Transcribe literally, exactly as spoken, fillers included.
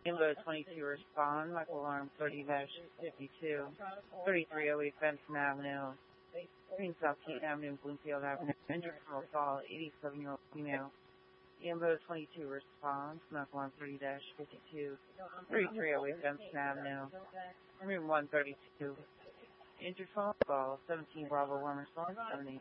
Invo twenty-two respond, Michael Alarm thirty fifty-two, thirty-three oh eight Benson Avenue, Green South Keaton Avenue, Bloomfield Avenue, injured from assault, eighty-seven-year-old female. Invo twenty-two responds, Michael Alarm thirty fifty-two, thirty-three oh eight Benson Avenue, room one thirty-two. Injured phone call, seventeen Bravo one response, seventy.